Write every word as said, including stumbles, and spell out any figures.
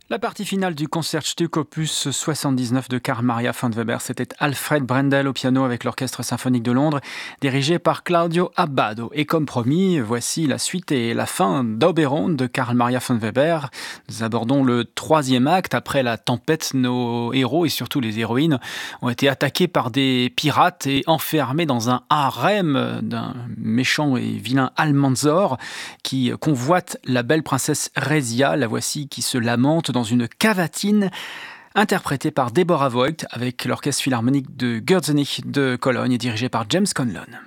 La partie finale du Concertstück opus soixante-dix-neuf de Carl Maria von Weber, c'était Alfred Brendel au piano avec l'Orchestre symphonique de Londres, dirigé par Claudio Abbado. Et comme promis, voici la suite et la fin d'Oberon de Carl Maria von Weber. Nous abordons le troisième acte. Après la tempête, nos héros et surtout les héroïnes ont été attaqués par des pirates et enfermés dans un harem d'un méchant et vilain Almanzor qui convoite la belle princesse Rezia. La voici qui se lamente dans une cavatine interprétée par Deborah Voigt avec l'Orchestre philharmonique de Gürzenich de Cologne et dirigée par James Conlon.